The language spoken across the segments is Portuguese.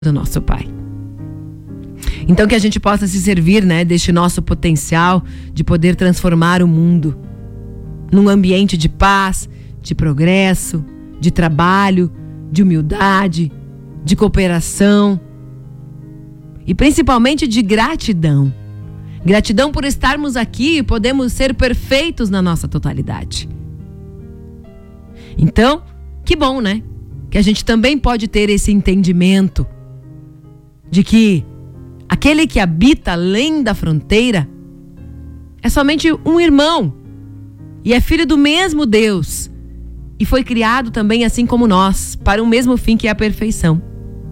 do nosso Pai. Então que a gente possa se servir, deste nosso potencial de poder transformar o mundo num ambiente de paz, de progresso, de trabalho, de humildade, de cooperação e principalmente de gratidão. Gratidão por estarmos aqui e podemos ser perfeitos na nossa totalidade. Então, que bom, que a gente também pode ter esse entendimento de que aquele que habita além da fronteira é somente um irmão e é filho do mesmo Deus e foi criado também assim como nós, para o mesmo fim que é a perfeição.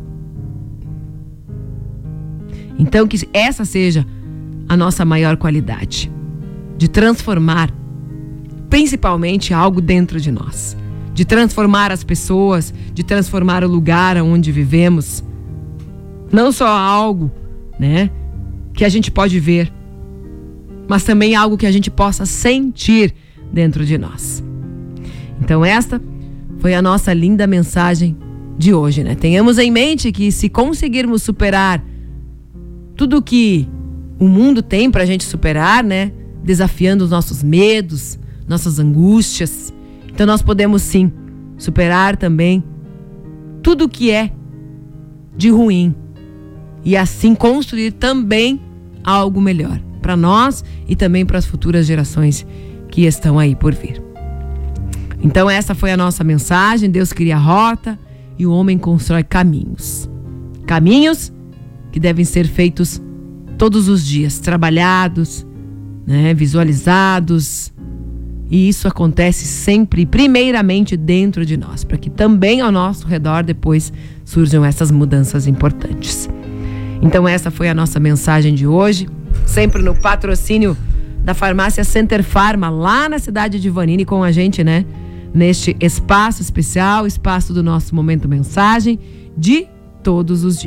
Então que essa seja a nossa maior qualidade, de transformar principalmente algo dentro de nós, de transformar as pessoas, de transformar o lugar onde vivemos. Não só algo, que a gente pode ver, mas também algo que a gente possa sentir dentro de nós. Então esta foi a nossa linda mensagem de hoje, Tenhamos em mente que se conseguirmos superar tudo que o mundo tem pra gente superar, desafiando os nossos medos, nossas angústias, então nós podemos sim superar também tudo que é de ruim e assim construir também algo melhor para nós e também para as futuras gerações que estão aí por vir. Então essa foi a nossa mensagem. Deus cria rota e o homem constrói caminhos. Caminhos que devem ser feitos todos os dias, trabalhados, visualizados. E isso acontece sempre, primeiramente dentro de nós, para que também ao nosso redor depois surjam essas mudanças importantes. Então essa foi a nossa mensagem de hoje, sempre no patrocínio da farmácia Center Pharma, lá na cidade de Vanini, com a gente, neste espaço especial, espaço do nosso Momento Mensagem, de todos os dias.